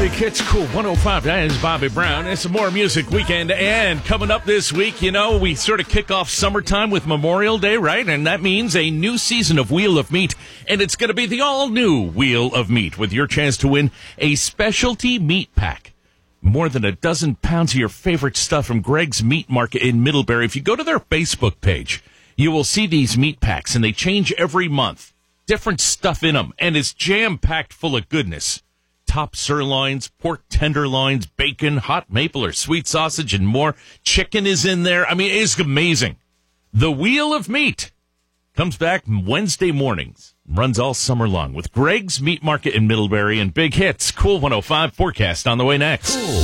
Big Hits Cool 105. That is Bobby Brown. It's a More Music Weekend. And coming up this week, we sort of kick off summertime with Memorial Day, right? And that means a new season of Wheel of Meat. And it's going to be the all-new Wheel of Meat with your chance to win a specialty meat pack. More than a dozen pounds of your favorite stuff from Greg's Meat Market in Middlebury. If you go to their Facebook page, you will see these meat packs, and they change every month. Different stuff in them, and it's jam-packed full of goodness. Top sirloins, pork tenderloins, bacon, hot maple or sweet sausage, and more. Chicken is in there. I mean, it's amazing. The Wheel of Meat comes back Wednesday mornings, runs all summer long with Greg's Meat Market in Middlebury and Big Hits. Cool 105 forecast on the way next. Cool